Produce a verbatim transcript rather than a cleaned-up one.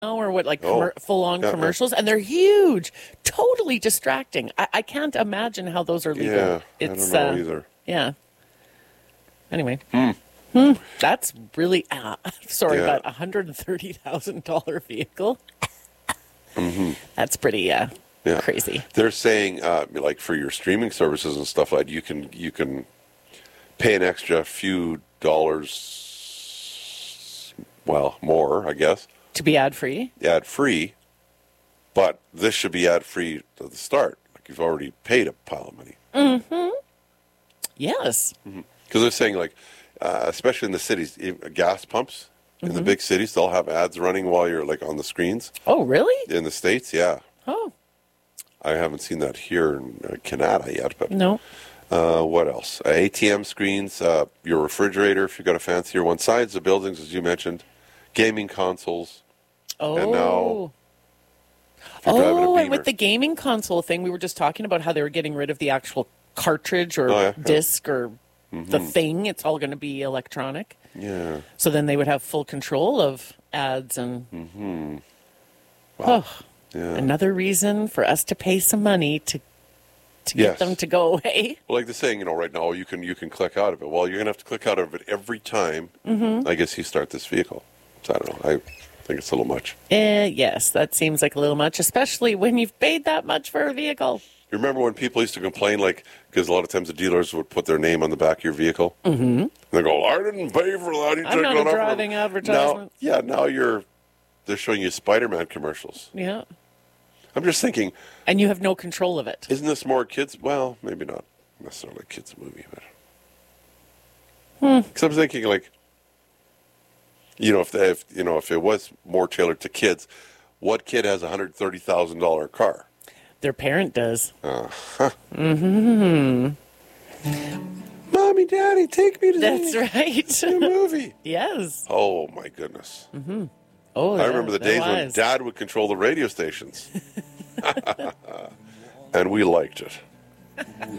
or what, like Oh, commer- full-on yeah, yeah. commercials, and they're huge, totally distracting. I, I can't imagine how those are legal. Yeah, It's, I don't know uh, either. Yeah. Anyway. Hmm. Hmm. That's really, uh, sorry, Yeah. but a one hundred thirty thousand dollars vehicle? Mm-hmm. That's pretty uh, Yeah. crazy. They're saying, uh, like for your streaming services and stuff like that, you can you can pay an extra few dollars, well, more, I guess, To be ad-free? ad free. But this should be ad free at the start. Like you've already paid a pile of money. Mm-hmm. Yes. Because they're saying, like, uh, especially in the cities, if- gas pumps in the Mhm. big cities, they'll have ads running while you're like on the screens. Oh, really? In the States, yeah. Oh. I haven't seen that here in uh, Canada yet, but No. Uh, what else? Uh, A T M screens, uh, your refrigerator, if you've got a fancier one, sides of buildings, as you mentioned, gaming consoles. Oh. And now, if you're driving a Oh, and Beamer. with the gaming console thing, we were just talking about how they were getting rid of the actual cartridge or Oh, yeah, yeah. disc or the Mhm. thing. It's all going to be electronic. Yeah. So then they would have full control of ads and. Mm-hmm. Oh, Yeah. another reason for us to pay some money to to get Yes. them to go away. Well, like they're saying, you know, right now you can you can click out of it. Well, you're gonna have to click out of it every time. Mhm. I guess you start this vehicle. So I don't know. I think it's a little much. Eh, yes, that seems like a little much, especially when you've paid that much for a vehicle. You remember when people used to complain, like, because a lot of times the dealers would put their name on the back of your vehicle? Mm-hmm. And they go, I didn't pay for that. You I'm took not that a off." driving Now, advertisement. yeah, now you're, they're showing you Spider-Man commercials. Yeah. I'm just thinking, And you have no control of it. isn't this more kids? Well, maybe not necessarily a kids movie, but Hmm. because I'm thinking, like, you know, if they, if you know, if it was more tailored to kids, what kid has a hundred thirty thousand dollar car? Their parent does. Uh-huh. Mm-hmm. Mommy, Daddy, take me to That's the right. the movie. Yes. Oh my goodness. Mm-hmm. Oh, I yeah, remember the there days when was. Dad would control the radio stations. And we liked it.